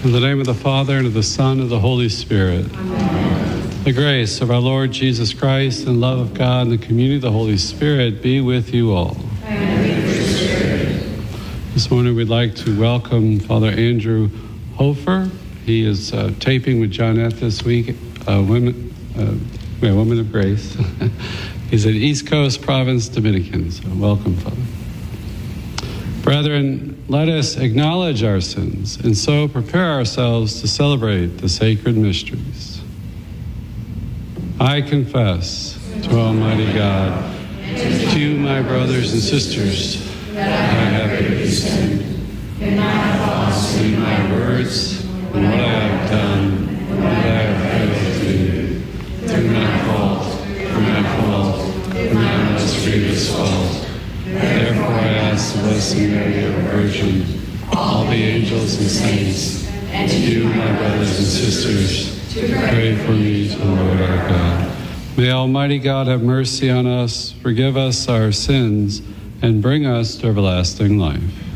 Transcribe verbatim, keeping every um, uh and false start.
In the name of the Father, and of the Son, and of the Holy Spirit. Amen. The grace of our Lord Jesus Christ, and love of God, and the community of the Holy Spirit be with you all. And with your spirit. This morning we'd like to welcome Father Andrew Hofer. He is uh, taping with Johnette this week, uh, Women, uh, yeah, Women of Grace. He's at East Coast Province Dominican, so welcome, Father. Brethren, let us acknowledge our sins and so prepare ourselves to celebrate the sacred mysteries. I confess to Almighty God and to you, my brothers and sisters, that I have greatly sinned in my thoughts and in my words, and what I have done, and what I have failed to do, through my fault, through my fault, through my most grievous fault. Therefore I ask the Blessed Mary, our Virgin, all the angels and saints, and you, my brothers and sisters, to pray for me to the Lord our God. May Almighty God have mercy on us, forgive us our sins, and bring us to everlasting life.